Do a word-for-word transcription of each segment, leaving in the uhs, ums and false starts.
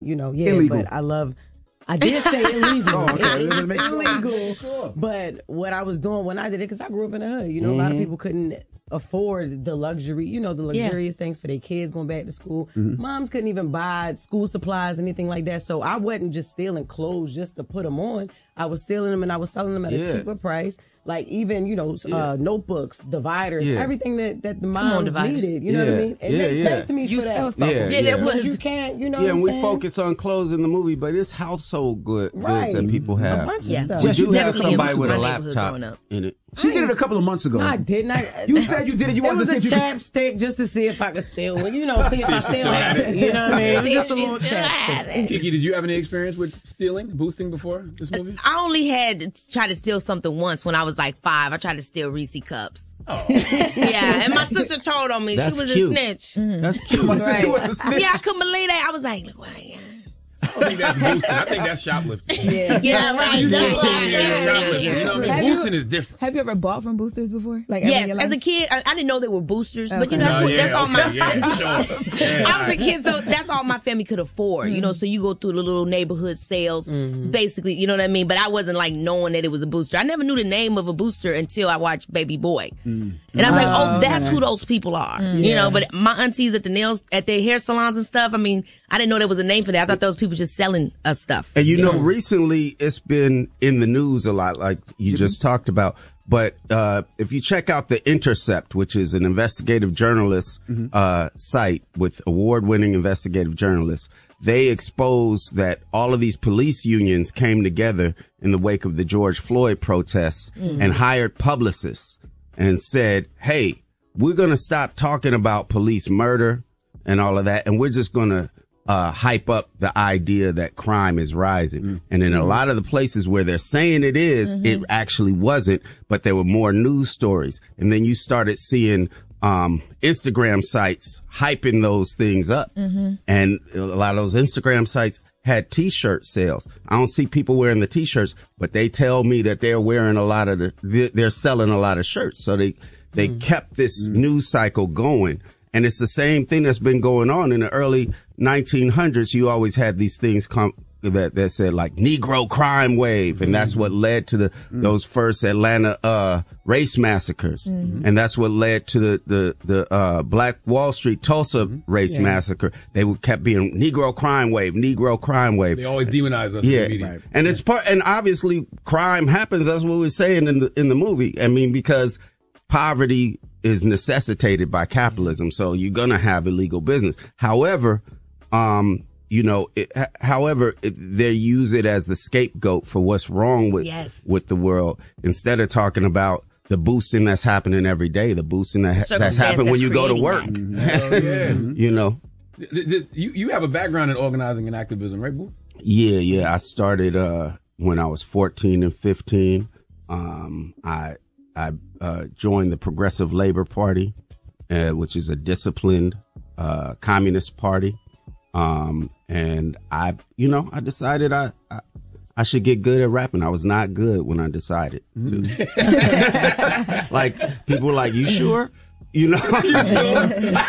you know, yeah, illegal. but I love. I did say illegal. Oh, okay. It is Make sure. illegal. Sure. But what I was doing when I did it, because I grew up in the hood, you know, mm-hmm. a lot of people couldn't afford the luxury, you know, the luxurious yeah. things for their kids going back to school. Mm-hmm. Moms couldn't even buy school supplies, anything like that. So I wasn't just stealing clothes just to put them on. I was stealing them and I was selling them at yeah. a cheaper price. Like even, you know, yeah. uh, notebooks, dividers, yeah. everything that, that the moms on, needed. You know yeah. what I mean? And yeah, they yeah. thanked me you for that. Yeah, yeah, yeah. that was you can't, you know Yeah, what I'm and we saying? focus on clothes in the movie, but it's household good, right. goods that people have. A bunch yeah. of stuff. We Just do have definitely somebody in with a my neighborhood laptop growing up. in it. She did it a couple of months ago. No, I didn't. I, You said you did it. You it wanted to was see a if you could. chapstick just to see if I could steal one. You know, see if I still had it. You know what I mean? It was just a little chapstick. Kiki, did you have any experience with stealing, boosting before this movie? I only had to try to steal something once when I was like five. I tried to steal Reese cups. Oh. Yeah, and my sister told on me. That's she was cute. a snitch. Mm-hmm. That's cute. My sister Right. was a snitch. Yeah, I couldn't believe that. I was like, look what I am. I don't think that's boosting. I think that's shoplifting. Yeah, Yeah, right. That's what I Yeah, said. shoplifting. You know what I Have mean? you- Boosting is different. Have you ever bought from boosters before? Like ever in Yes, your as a life? kid, I, I didn't know they were boosters, but Okay. you know, that's, Oh, what, yeah, that's all my. okay, yeah, sure. Yeah, I was a kid, so that's all my family could afford. You know, so you go through the little neighborhood sales. It's basically, you know what I mean? But I wasn't like knowing that it was a booster. I never knew the name of a booster until I watched Baby Boy. And I was like, oh, that's who those people are. You know, but my aunties at the nails, at their hair salons and stuff, I mean, I didn't know there was a name for that. I thought those people just selling us stuff. And you know, recently it's been in the news a lot, like you just talked about. But uh, if you check out The Intercept, which is an investigative journalist uh, site with award-winning investigative journalists, they expose that all of these police unions came together in the wake of the George Floyd protests and hired publicists and said, hey, we're going to stop talking about police murder and all of that, and we're just going to Uh, hype up the idea that crime is rising. Mm. And in a lot of the places where they're saying it is, mm-hmm. it actually wasn't, but there were more news stories. And then you started seeing um, Instagram sites hyping those things up. Mm-hmm. And a lot of those Instagram sites had T-shirt sales. I don't see people wearing the T-shirts, but they tell me that they're wearing a lot of the, they're selling a lot of shirts. So they, they mm. kept this mm. news cycle going. And it's the same thing that's been going on in the early nineteen hundreds. You always had these things come that, that said like Negro crime wave. And that's what led to the, mm-hmm. those first Atlanta, uh, race massacres. Mm-hmm. And that's what led to the, the, the, uh, Black Wall Street Tulsa mm-hmm. race yeah. massacre. They would kept being Negro crime wave, Negro crime wave. They always demonize us. Yeah. In the media. Right. And it's part, and obviously crime happens. That's what we're saying in the, in the movie. I mean, because poverty is necessitated by capitalism. So you're going to have illegal business. However, um, you know, it, however, it, they use it as the scapegoat for what's wrong with, yes. with the world instead of talking about the boosting that's happening every day, the boosting that, that's happening when you go to work. Oh, yeah. You know, you, you have a background in organizing and activism, right, Boo? Yeah, yeah. I started, uh, when I was fourteen and fifteen. Um, I, I, uh, joined the Progressive Labor Party, uh, which is a disciplined, uh, communist party. Um, and I, you know, I decided I, I, I should get good at rapping. I was not good when I decided to. Mm-hmm. Like, people were like, you sure? You know? You sure?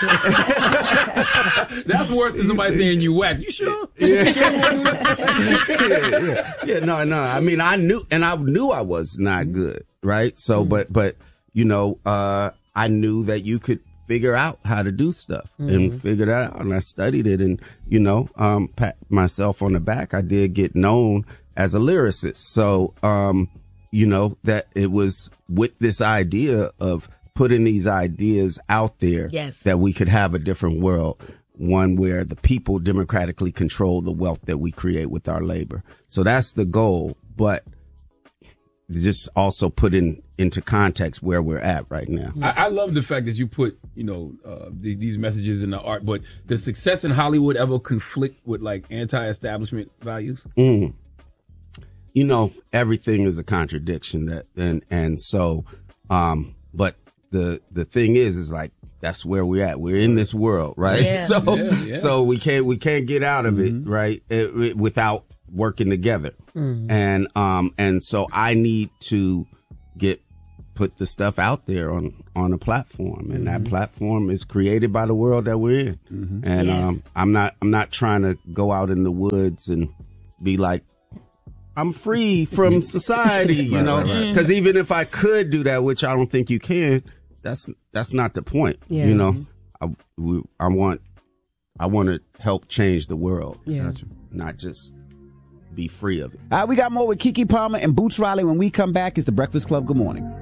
That's worse than somebody saying you whack. You sure? Yeah. yeah, yeah. Yeah, no, no. I mean, I knew, and I knew I was not good, right? So, mm-hmm. but, but, you know, uh, I knew that you could figure out how to do stuff mm-hmm. and figure that out. And I studied it and, you know, um, pat myself on the back. I did get known as a lyricist. So, um, you know, that it was with this idea of putting these ideas out there yes. that we could have a different world, one where the people democratically control the wealth that we create with our labor. So that's the goal, but just also put in into context where we're at right now. I, I love the fact that you put, you know, uh, the, these messages in the art, but does success in Hollywood ever conflict with like anti-establishment values? Mm. You know, everything is a contradiction that, and, and so, um, but the, the thing is, is like, that's where we're at. We're in this world, right? Yeah. So, yeah, yeah. so we can't, we can't get out of mm-hmm. it, right? It, it, without working together. Mm-hmm. And, um, and so I need to get put the stuff out there on, on a platform, and mm-hmm. that platform is created by the world that we're in. Mm-hmm. And yes. um, I'm not I'm not trying to go out in the woods and be like, I'm free from society, you right, know, because right, right. even if I could do that, which I don't think you can, that's that's not the point. Yeah. You know, I, we, I want I want to help change the world, yeah. Gotcha. Not just be free of it. All right, we got more with Keke Palmer and Boots Riley when we come back. It's The Breakfast Club. Good morning.